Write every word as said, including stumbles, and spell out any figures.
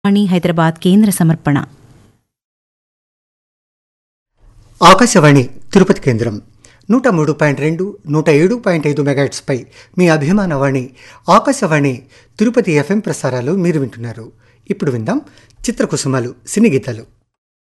వాణి హైదరాబాద్ కేంద్ర సమర్పణ. ఆకాశవాణి తిరుపతి కేంద్రం నూట మూడు పాయింట్ రెండు నూట ఏడు పాయింట్ ఐదు మెగాహెర్ట్జ్పై మీ అభిమాన వాణి ఆకాశవాణి తిరుపతి ఎఫ్ఎం ప్రసారాలు మీరు వింటున్నారు. ఇప్పుడు విందాం చిత్రకుసుమాలు సినీ గీతాలు.